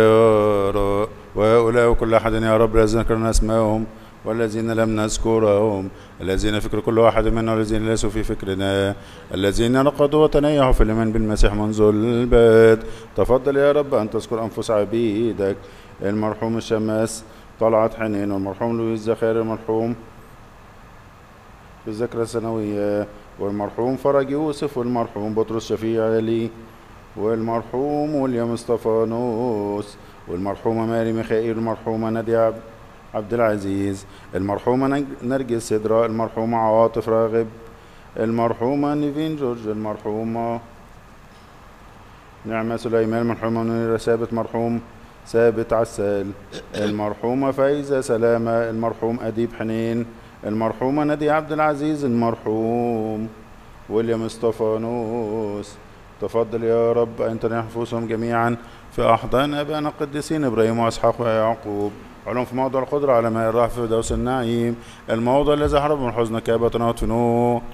وهؤلاء كل أحد يا رب الذين ذكرنا أسماءهم والذين لم نذكرهم، الذين فكر كل واحد منا والذين ليسوا في فكرنا، الذين نقضوا وتنيحوا في الإيمان بالمسيح منذ البدء. تفضل يا رب أن تذكر أنفس عبيدك المرحوم الشماس طلعت حنين، والمرحوم لويس زخاري المرحوم بالذكرى السنوية، والمرحوم فرج يوسف، والمرحوم بطرس شفيع علي، والمرحوم وليام اسطفانوس، والمرحومة ماري ميخائيل، المرحومة نادية عبد العزيز، المرحومة نرجس سدرة، المرحومة عواطف راغب، المرحومة نيفين جورج، المرحومة نعمة سليمان، المرحومة منيرة ثابت، مرحوم ثابت عسال، المرحومة فايزة سلامة، المرحوم أديب حنين، المرحومة نادية عبد العزيز، المرحوم ويليام اسطفانوس. تفضل يا رب أن تنح نفوسهم جميعا في أحضان أبائنا القديسين إبراهيم وإسحاق ويعقوب، علوم في موضع القدرة على ماء الراحة في دوس النعيم، الموضع الذي هرب من حزن كابة ودفنوه